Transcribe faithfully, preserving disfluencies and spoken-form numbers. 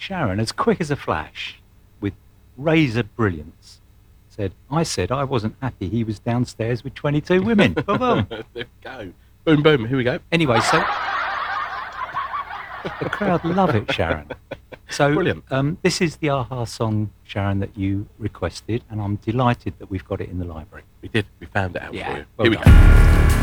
Sharon, as quick as a flash, with razor brilliance, said, I said I wasn't happy he was downstairs with twenty-two women. Boom, boom. There we go. Boom, boom. Here we go. Anyway, so the crowd love it, Sharon. So Brilliant. Um, this is the a-ha song, Sharon, that you requested, and I'm delighted that we've got it in the library. We did. We found it out Yeah, for you. well Here we done. go.